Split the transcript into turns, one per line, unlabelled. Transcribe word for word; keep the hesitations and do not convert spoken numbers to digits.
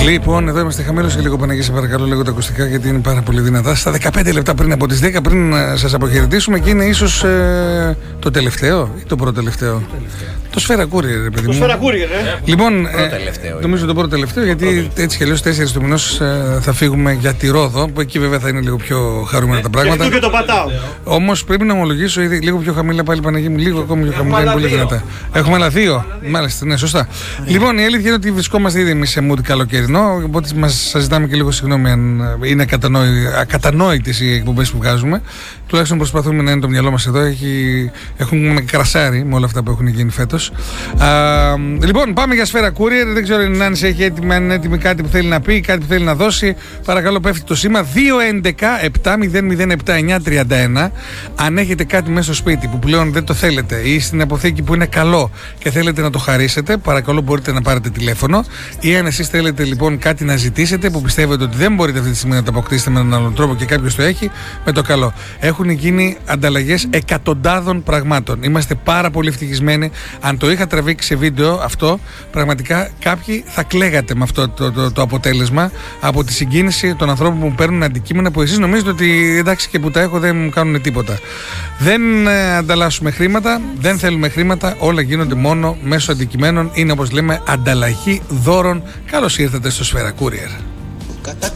Λοιπόν, εδώ είμαστε. Χαμήλωσε λίγο, Παναγία, σε παρακαλώ, λίγο τα ακουστικά, γιατί είναι πάρα πολύ δυνατά. Στα δεκαπέντε λεπτά πριν από τις δέκα, πριν σας αποχαιρετήσουμε, και είναι ίσως ε, το τελευταίο ή το πρώτο τελευταίο. Το Σφαίρα Courier, ρε παιδί μου.
Το Σφαίρα Courier, ε.
Λοιπόν, ε, νομίζω το πρώτο τελευταίο, γιατί έτσι κι αλλιώς τέσσερις του μηνός ε, θα φύγουμε για τη Ρόδο, που εκεί βέβαια θα είναι λίγο πιο χαρούμενα τα πράγματα.
Και, και το πατάω.
Όμως πρέπει να ομολογήσω, ήδη λίγο πιο χαμηλά πάλι, Παναγία μου, λίγο ακόμη πιο χαμηλά, είναι πολύ δυνατά. Έχουμε άλλα δύο. Μάλιστα, ναι, σωστά. Λοιπόν, η αλήθεια είναι ότι βρισκόμαστε ήδη εμείς σε mood καλοκαιρινό, οπότε σας ζητάμε και λίγο συγγνώμη αν είναι ακατανόητες οι εκπομπές που βγάζουμε. Τουλάχιστον προσπαθούμε να είναι το μυαλό μας εδώ. Έχει, έχουμε κρασάρει με όλα αυτά που έχουν γίνει φέτος. Α, λοιπόν, πάμε για Σφαίρα Courier. Δεν ξέρω αν η Νάνση έχει έτοιμη, αν είναι έτοιμη κάτι που θέλει να πει, κάτι που θέλει να δώσει. Παρακαλώ, πέφτει το σήμα δύο έντεκα επτά μηδέν μηδέν επτά εννιά τριάντα ένα. Αν έχετε κάτι μέσα στο σπίτι που πλέον δεν το θέλετε ή στην αποθήκη που είναι καλό και θέλετε να το χαρίσετε, παρακαλώ μπορείτε να πάρετε τηλέφωνο. Ή αν εσείς θέλετε λοιπόν κάτι να ζητήσετε που πιστεύετε ότι δεν μπορείτε αυτή τη στιγμή να το αποκτήσετε με έναν άλλον τρόπο και κάποιος το έχει, με το καλό. Έχουν γίνει ανταλλαγές εκατοντάδων πραγμάτων. Είμαστε πάρα πολύ ευτυχισμένοι. Αν το είχα τραβήξει σε βίντεο αυτό, πραγματικά κάποιοι θα κλαίγατε με αυτό το, το, το αποτέλεσμα από τη συγκίνηση των ανθρώπων που μου παίρνουν αντικείμενα που εσείς νομίζετε ότι εντάξει και που τα έχω δεν μου κάνουν τίποτα. Δεν ε, ανταλλάσσουμε χρήματα, δεν θέλουμε χρήματα, όλα γίνονται μόνο μέσω αντικειμένων. Είναι, όπως λέμε, ανταλλαγή δώρων. Καλώς ήρθατε στο Σφαίρα Courier.